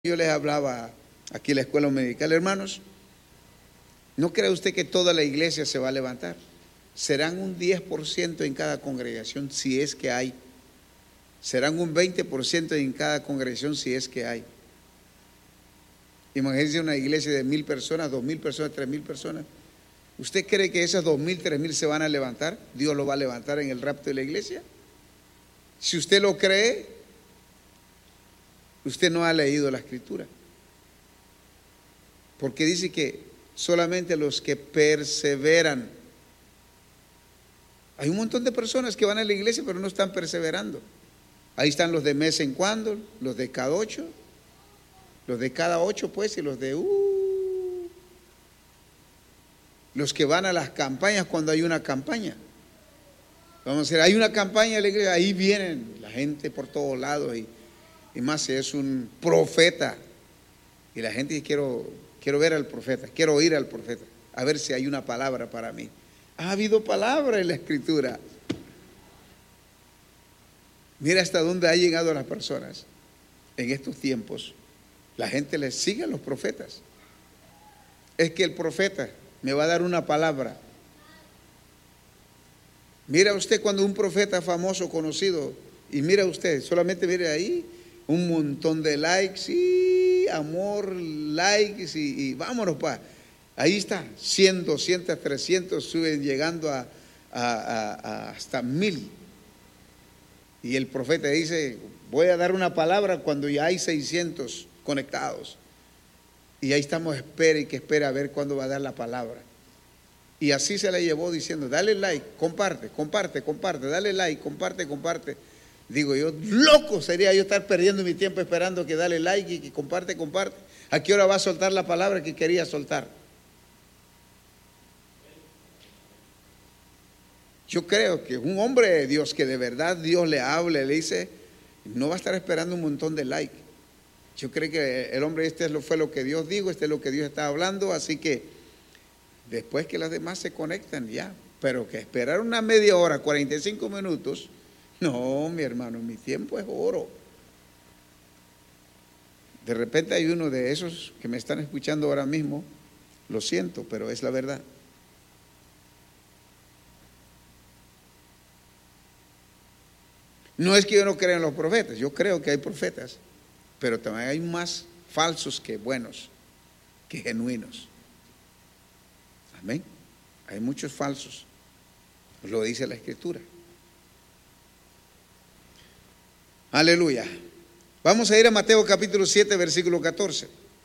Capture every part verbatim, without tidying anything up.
Yo les hablaba aquí en la escuela dominical, hermanos, ¿no cree usted que toda la iglesia se va a levantar? Serán un diez por ciento en cada congregación si es que hay. Serán un veinte por ciento en cada congregación si es que hay. Imagínense una iglesia de mil personas, dos mil personas, tres mil personas. ¿Usted cree que esas dos mil, tres mil se van a levantar? ¿Dios lo va a levantar en el rapto de la iglesia? Si usted lo cree, usted no ha leído la escritura, porque dice que solamente los que perseveran. Hay un montón de personas que van a la iglesia pero no están perseverando. Ahí están los de mes en cuando, los de cada ocho, los de cada ocho pues, y los de uh, los que van a las campañas cuando hay una campaña. Vamos a decir, hay una campaña en la iglesia, ahí vienen la gente por todos lados y Y más si es un profeta. Y la gente dice, quiero, quiero ver al profeta, quiero oír al profeta, a ver si hay una palabra para mí. Ha habido palabra en la escritura. Mira hasta dónde ha llegado las personas en estos tiempos. La gente les sigue a los profetas. Es que el profeta me va a dar una palabra. Mira usted cuando un profeta famoso, conocido, y mira usted, solamente mire ahí, un montón de likes y amor, likes y, y vámonos pa. Ahí está, cien, doscientos, trescientos suben llegando a, a, a, a hasta mil. Y el profeta dice, voy a dar una palabra cuando ya hay seiscientos conectados. Y ahí estamos, espera y que espera a ver cuándo va a dar la palabra. Y así se la llevó diciendo, dale like, comparte, comparte, comparte, dale like, comparte, comparte. Digo yo, loco sería yo estar perdiendo mi tiempo esperando que dale like y que comparte, comparte. ¿A qué hora va a soltar la palabra que quería soltar? Yo creo que un hombre de Dios, que de verdad Dios le hable, le dice, no va a estar esperando un montón de like. Yo creo que el hombre este fue lo que Dios dijo, este es lo que Dios está hablando, así que después que las demás se conectan ya, pero que esperar una media hora, cuarenta y cinco minutos, no, mi hermano, mi tiempo es oro. De repente hay uno de esos que me están escuchando ahora mismo, lo siento, pero es la verdad. No es que yo no crea en los profetas, yo creo que hay profetas, pero también hay más falsos que buenos, que genuinos. Amén. Hay muchos falsos, lo dice la escritura. Aleluya. Vamos a ir a Mateo capítulo siete, versículo catorce.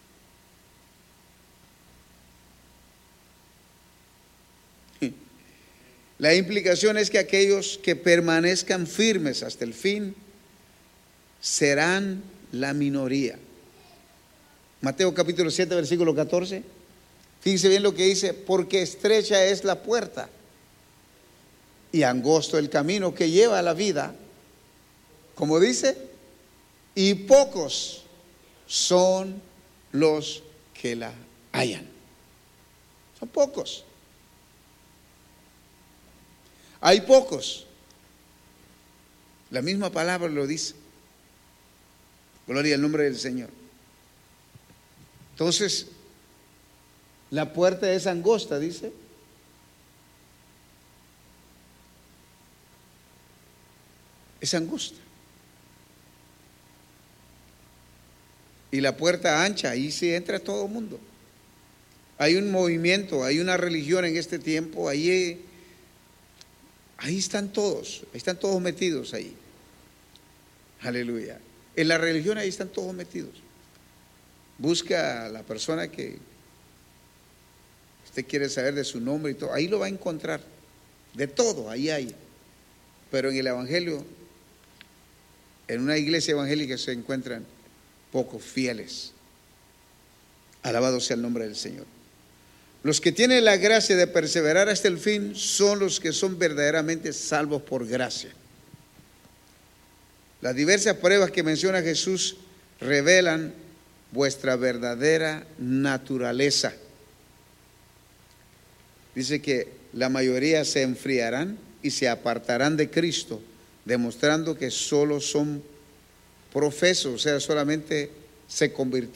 La implicación es que aquellos que permanezcan firmes hasta el fin serán la minoría. Mateo capítulo siete, versículo catorce. Fíjense bien lo que dice, porque estrecha es la puerta y angosto el camino que lleva a la vida. Como dice, y pocos son los que la hallan. Son pocos. Hay pocos. La misma palabra lo dice. Gloria al nombre del Señor. Entonces, la puerta es angosta, dice. Es angosta. Y la puerta ancha, ahí sí entra todo el mundo. Hay un movimiento, hay una religión en este tiempo, ahí, ahí están todos, ahí están todos metidos ahí. Aleluya. En la religión ahí están todos metidos. Busca a la persona que usted quiere saber de su nombre y todo, ahí lo va a encontrar. De todo, ahí hay. Pero en el evangelio, en una iglesia evangélica se encuentran pocos fieles. Alabado sea el nombre del Señor. Los que tienen la gracia de perseverar hasta el fin son los que son verdaderamente salvos por gracia. Las diversas pruebas que menciona Jesús revelan vuestra verdadera naturaleza. Dice que la mayoría se enfriarán y se apartarán de Cristo, demostrando que solo son profesos, o sea, solamente se convirtió